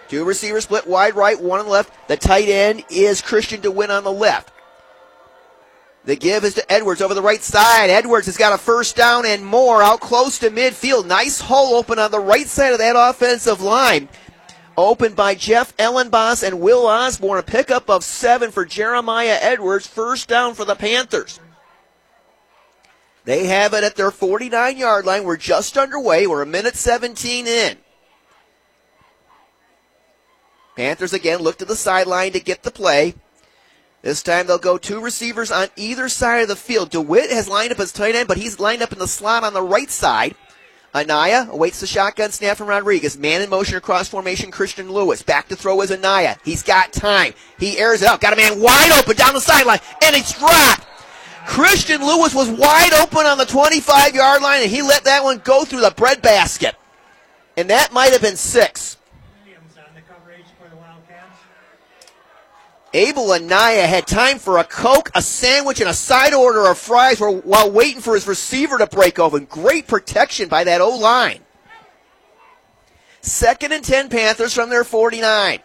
Two receivers split wide right, one on the left. The tight end is Christian DeWitt on the left. The give is to Edwards over the right side. Edwards has got a first down and more out close to midfield. Nice hole open on the right side of that offensive line. Opened by Jeff Ellenboss and Will Osborne. A pickup of 7 for Jeremiah Edwards. First down for the Panthers. They have it at their 49-yard line. We're just underway. We're a minute 17 in. Panthers again look to the sideline to get the play. This time they'll go two receivers on either side of the field. DeWitt has lined up as tight end, but he's lined up in the slot on the right side. Anaya awaits the shotgun snap from Rodriguez. Man in motion across formation, Christian Lewis. Back to throw is Anaya. He's got time. He airs it out. Got a man wide open down the sideline, and it's dropped. Christian Lewis was wide open on the 25-yard line, and he let that one go through the breadbasket. And that might have been 6. Abel Anaya had time for a Coke, a sandwich, and a side order of fries while waiting for his receiver to break open. Great protection by that O-line. 2nd and 10 Panthers from their 49.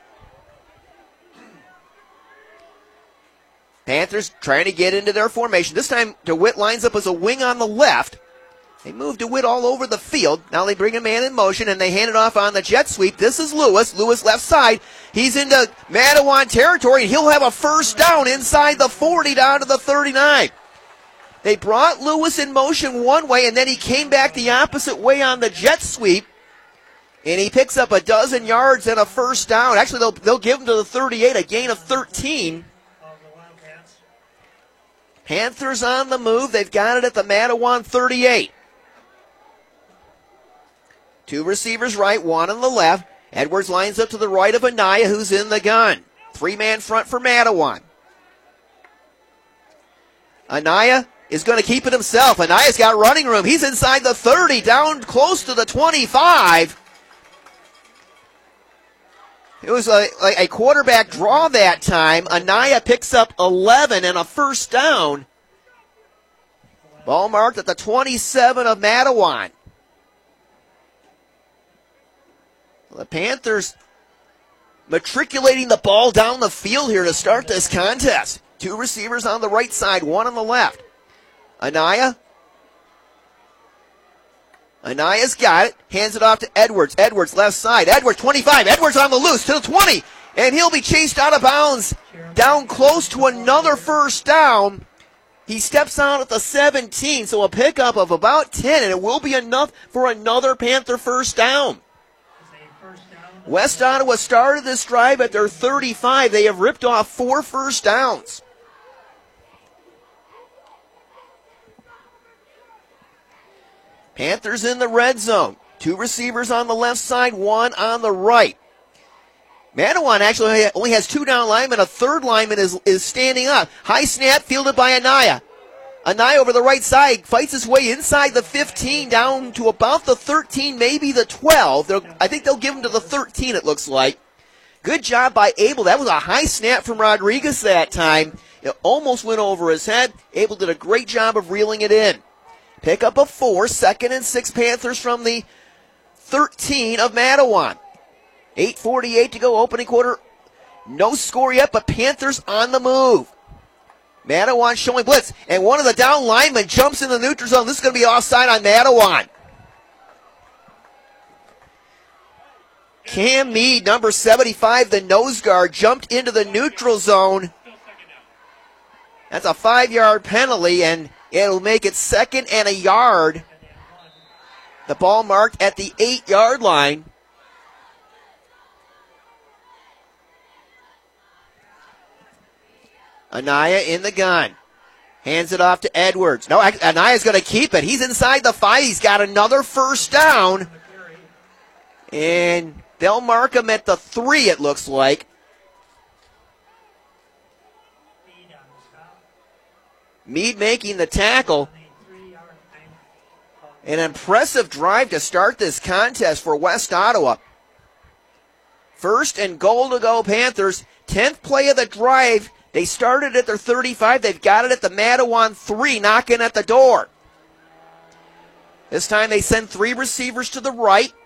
Panthers trying to get into their formation. This time DeWitt lines up as a wing on the left. They move DeWitt all over the field. Now they bring a man in motion, and they hand it off on the jet sweep. This is Lewis. Lewis left side. He's into Matawan territory, and he'll have a first down inside the 40 down to the 39. They brought Lewis in motion one way, and then he came back the opposite way on the jet sweep, and he picks up a dozen yards and a first down. Actually, they'll give him to the 38, a gain of 13. Panthers on the move. They've got it at the Matawan 38. Two receivers right, one on the left. Edwards lines up to the right of Anaya, who's in the gun. 3-man front for Matawan. Anaya is going to keep it himself. Anaya's got running room. He's inside the 30, down close to the 25. It was a quarterback draw that time. Anaya picks up 11 and a first down. Ball marked at the 27 of Matawan. The Panthers matriculating the ball down the field here to start this contest. Two receivers on the right side, one on the left. Anaya's got it. Hands it off to Edwards. Edwards left side. Edwards 25. Edwards on the loose to the 20. And he'll be chased out of bounds down close to another first down. He steps out at the 17, so a pickup of about 10, and it will be enough for another Panther first down. West Ottawa started this drive at their 35. They have ripped off 4 first downs. Panthers in the red zone. Two receivers on the left side, one on the right. Matawan actually only has 2 down linemen. A third lineman is standing up. High snap fielded by Anaya. Anaya over the right side fights his way inside the 15 down to about the 13, maybe the 12. I think they'll give him to the 13, it looks like. Good job by Abel. That was a high snap from Rodriguez that time. It almost went over his head. Abel did a great job of reeling it in. Pickup of 4, 2nd and 6 Panthers from the 13 of Matawan. 8:48 to go, opening quarter. No score yet, but Panthers on the move. Matawan showing blitz, and one of the down linemen jumps in the neutral zone. This is going to be offside on Matawan. Cam Mead, number 75, the nose guard, jumped into the neutral zone. That's a 5-yard penalty, and it'll make it 2nd and a yard. The ball marked at the 8-yard line. Anaya in the gun. Hands it off to Edwards. No, Anaya's going to keep it. He's inside the 5. He's got another first down. And they'll mark him at the 3, it looks like. Mead making the tackle. An impressive drive to start this contest for West Ottawa. 1st and goal to go, Panthers. 10th play of the drive. They started at their 35. They've got it at the Matawan 3, knocking at the door. This time they send 3 receivers to the right.